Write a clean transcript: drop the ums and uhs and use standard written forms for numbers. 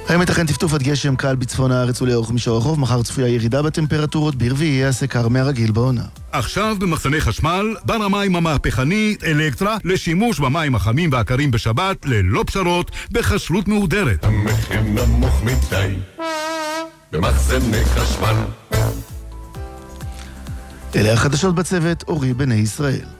היום ייתכן טפטוף עד גשם קל בצפון הארץ ולאורך מישור החוף. מחר צפויה ירידה בטמפרטורות, ברביעי יעשה קר מהרגיל בעונה. עכשיו במחסני חשמל, בר המים המהפכני אלקטרה לשימוש במים החמים והקרים בשבת ללא פשרות בכשרות מהודרת. המחיר נמוך מדי במחסני חשמל. אלה החדשות בצוות, אורי בני ישראל.